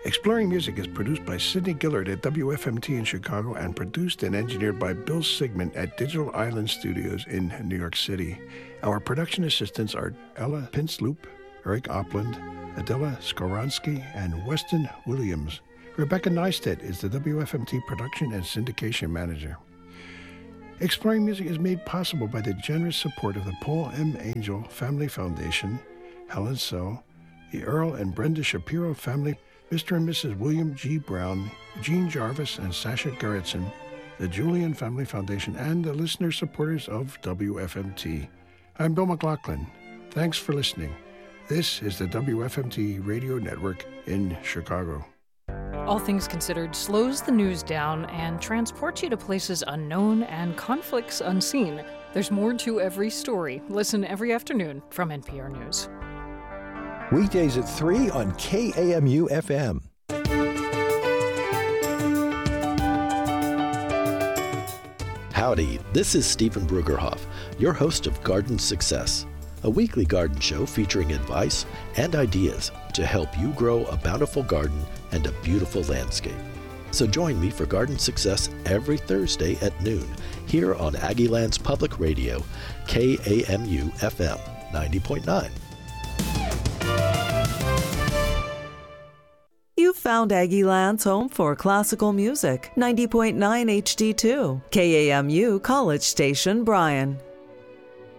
Exploring Music is produced by Sidney Gillard at WFMT in Chicago and produced and engineered by Bill Sigmund at Digital Island Studios in New York City. Our production assistants are Ella Pinsloop, Eric Opland, Adela Skoronsky, and Weston Williams. Rebecca Neistat is the WFMT production and syndication manager. Exploring Music is made possible by the generous support of the Paul M. Angel Family Foundation, Helen So, the Earl and Brenda Shapiro family, Mr. and Mrs. William G. Brown, Eugene Jarvis, and Sasha Gerritsen, the Julian Family Foundation, and the listener supporters of WFMT. I'm Bill McLaughlin. Thanks for listening. This is the WFMT Radio Network in Chicago. All Things Considered slows the news down and transports you to places unknown and conflicts unseen. There's more to every story. Listen every afternoon from NPR News. Weekdays at 3 on KAMU FM. Howdy, this is Stephen Brugerhoff, your host of Garden Success, a weekly garden show featuring advice and ideas to help you grow a bountiful garden and a beautiful landscape. So join me for Garden Success every Thursday at noon here on Aggieland's Public Radio, KAMU FM 90.9. You found Aggieland's home for classical music, 90.9 HD2, KAMU College Station, Bryan.